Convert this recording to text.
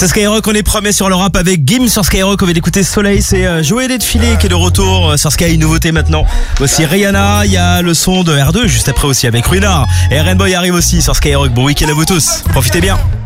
C'est Skyrock, on est premier sur le rap avec Gims sur Skyrock. On vient d'écouter Soleil, c'est Joël Défilé qui est de retour sur Sky, nouveauté maintenant. Aussi Rihanna, il y a le son de R2 juste après aussi avec Ruinard. Et Rainbow arrive aussi sur Skyrock. Bon week-end à vous tous, profitez bien.